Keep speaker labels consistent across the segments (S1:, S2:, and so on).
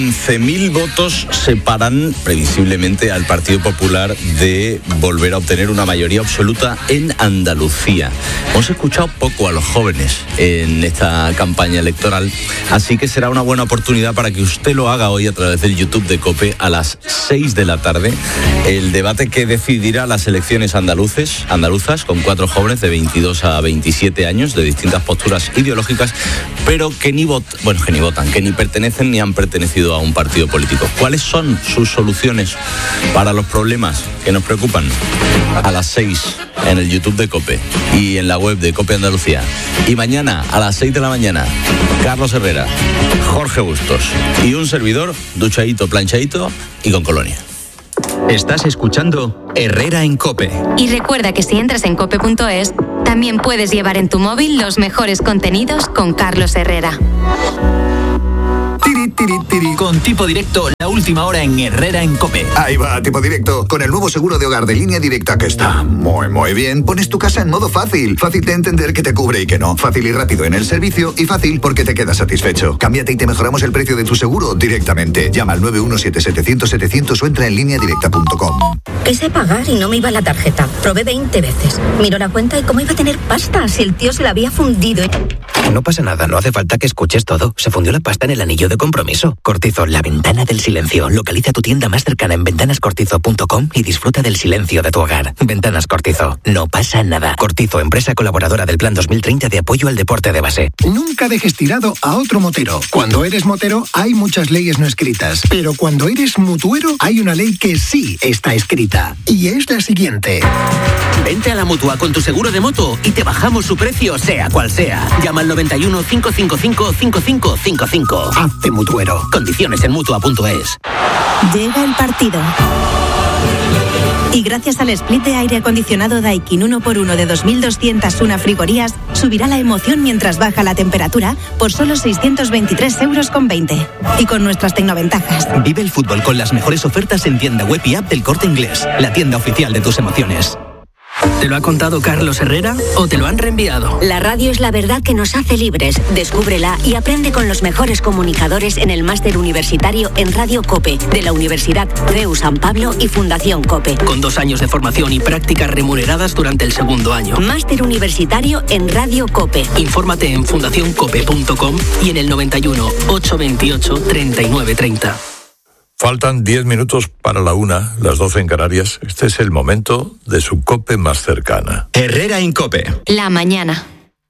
S1: 11.000 votos separan previsiblemente al Partido Popular de volver a obtener una mayoría absoluta en Andalucía. Hemos escuchado poco a los jóvenes en esta campaña electoral, así que será una buena oportunidad para que usted lo haga hoy a través del YouTube de COPE a las 6 de la tarde. El debate que decidirá las elecciones andaluzas con 4 jóvenes de 22 a 27 años de distintas posturas ideológicas, pero que ni votan, que ni pertenecen ni han pertenecido a un partido político. ¿Cuáles son sus soluciones para los problemas que nos preocupan? A las 6 en el YouTube de COPE y en la web de COPE Andalucía. Y mañana a las 6 de la mañana, Carlos Herrera, Jorge Bustos y un servidor, duchadito, planchadito y con colonia.
S2: Estás escuchando Herrera en COPE.
S3: Y recuerda que si entras en cope.es, también puedes llevar en tu móvil los mejores contenidos con Carlos Herrera.
S2: Con Tipo Directo, la última hora en Herrera en COPE.
S4: Ahí va, Tipo Directo. Con el nuevo seguro de hogar de Línea Directa, que está muy bien, pones tu casa en modo fácil. Fácil de entender que te cubre y que no. Fácil y rápido en el servicio y fácil porque te quedas satisfecho. Cámbiate y te mejoramos el precio de tu seguro directamente. Llama al 917-700-700 o entra en lineadirecta.com.
S5: Quise pagar y no me iba la tarjeta. Probé 20 veces. Miró la cuenta y cómo iba a tener pasta si el tío se la había fundido.
S6: No pasa nada, no hace falta que escuches todo. Se fundió la pasta en el anillo de compromiso. Cortizo, la ventana del silencio. Localiza tu tienda más cercana en ventanascortizo.com y disfruta del silencio de tu hogar. Ventanas Cortizo, no pasa nada. Cortizo, empresa colaboradora del Plan 2030 de apoyo al deporte de base.
S7: Nunca dejes tirado a otro motero. Cuando eres motero hay muchas leyes no escritas, pero cuando eres mutuero hay una ley que sí está escrita. Y es la siguiente.
S8: Vente a la Mutua con tu seguro de moto y te bajamos su precio sea cual sea. Llama al 91 555 5555.
S7: Hazte mutuero.
S8: Condiciones en Mutua.es.
S9: Llega el partido. Y gracias al split de aire acondicionado Daikin 1x1 de 2.201 frigorías, subirá la emoción mientras baja la temperatura por solo 623,20 €. Y con nuestras tecnoventajas.
S10: Vive el fútbol con las mejores ofertas en tienda web y app del Corte Inglés, la tienda oficial de tus emociones.
S11: ¿Te lo ha contado Carlos Herrera o te lo han reenviado?
S5: La radio es la verdad que nos hace libres. Descúbrela y aprende con los mejores comunicadores en el máster universitario en Radio COPE de la Universidad CEU San Pablo y Fundación COPE.
S11: Con 2 años de formación y prácticas remuneradas durante el segundo año.
S5: Máster universitario en Radio COPE.
S11: Infórmate en fundacioncope.com y en el 91 828 3930.
S12: Faltan 10 minutos para la 1, las 12 en Canarias. Este es el momento de su COPE más cercana.
S2: Herrera en COPE.
S3: La mañana.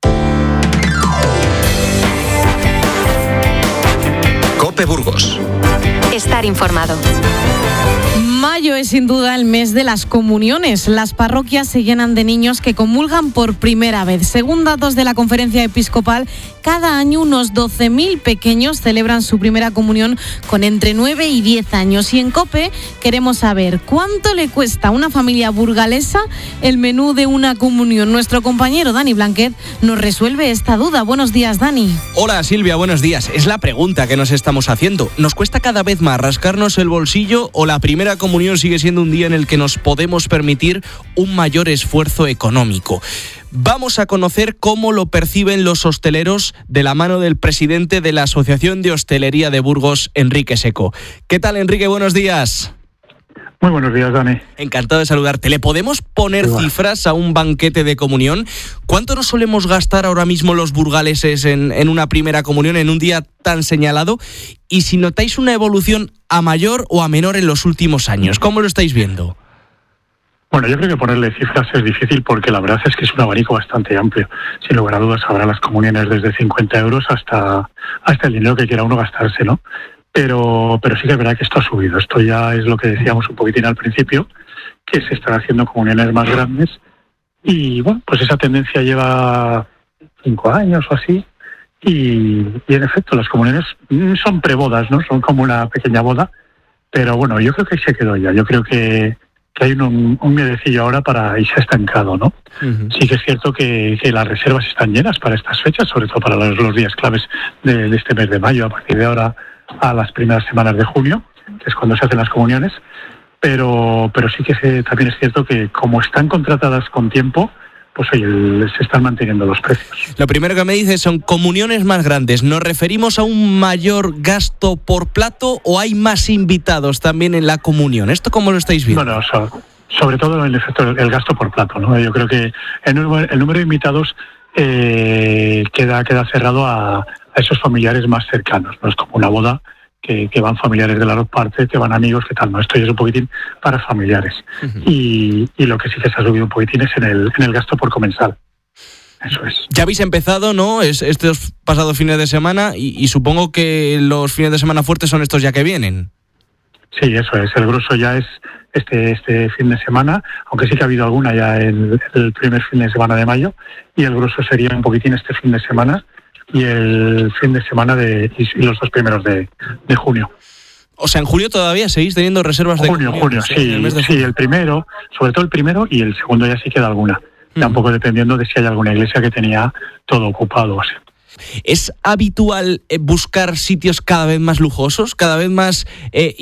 S2: COPE Burgos.
S3: Estar informado.
S13: Mayo es sin duda el mes de las comuniones. Las parroquias se llenan de niños que comulgan por primera vez. Según datos de la Conferencia Episcopal, cada año unos 12.000 pequeños celebran su primera comunión con entre 9 y 10 años. Y en COPE queremos saber cuánto le cuesta a una familia burgalesa el menú de una comunión. Nuestro compañero Dani Blanquet nos resuelve esta duda. Buenos días, Dani.
S14: Hola, Silvia, buenos días. Es la pregunta que nos estamos haciendo. ¿Nos cuesta cada vez más rascarnos el bolsillo o la primera comunión sigue siendo un día en el que nos podemos permitir un mayor esfuerzo económico? Vamos a conocer cómo lo perciben los hosteleros de la mano del presidente de la Asociación de Hostelería de Burgos, Enrique Seco. ¿Qué tal, Enrique? Buenos días.
S15: Muy buenos días, Dani.
S14: Encantado de saludarte. ¿Le podemos poner cifras a un banquete de comunión? ¿Cuánto nos solemos gastar ahora mismo los burgaleses en una primera comunión, en un día tan señalado? Y si notáis una evolución a mayor o a menor en los últimos años, ¿cómo lo estáis viendo?
S15: Bueno, yo creo que ponerle cifras es difícil porque la verdad es que es un abanico bastante amplio. Sin lugar a dudas habrá las comuniones desde 50 euros hasta el dinero que quiera uno gastarse, ¿no? Pero sí que es verdad que esto ha subido. Esto ya es lo que decíamos un poquitín al principio, que se están haciendo comuniones más grandes y bueno, pues esa tendencia lleva 5 años o así y en efecto las comuniones son prebodas, ¿no? Son como una pequeña boda, pero bueno, yo creo que ahí se quedó ya. Yo creo que hay un miedecillo ahora y se ha estancado, ¿no? Uh-huh. Sí que es cierto que las reservas están llenas para estas fechas, sobre todo para los días claves de este mes de mayo, a partir de ahora a las primeras semanas de junio, que es cuando se hacen las comuniones, pero sí que también es cierto que como están contratadas con tiempo, pues oye, se están manteniendo los precios.
S14: Lo primero que me dices son comuniones más grandes. ¿Nos referimos a un mayor gasto por plato o hay más invitados también en la comunión? ¿Esto cómo lo estáis viendo?
S15: Bueno, sobre todo el efecto, el gasto por plato, ¿no? Yo creo que el número de invitados queda cerrado a esos familiares más cercanos. No es como una boda que van familiares de las dos partes, que van amigos, que tal. No, esto ya es un poquitín para familiares. Uh-huh. Y lo que sí que se ha subido un poquitín es en el gasto por comensal. Eso es.
S14: Ya habéis empezado, ¿no? Estos pasados fines de semana y supongo que los fines de semana fuertes son estos ya que vienen.
S15: Sí, eso es. El grueso ya es este fin de semana, aunque sí que ha habido alguna ya el primer fin de semana de mayo, y el grueso sería un poquitín este fin de semana y el fin de semana y los 2 primeros de junio.
S14: O sea, en julio todavía seguís teniendo reservas de
S15: junio, sí, el primero, sobre todo el primero, y el segundo ya sí queda alguna. Tampoco dependiendo de si hay alguna iglesia que tenía todo ocupado o así.
S14: ¿Es habitual buscar sitios cada vez más lujosos, cada vez más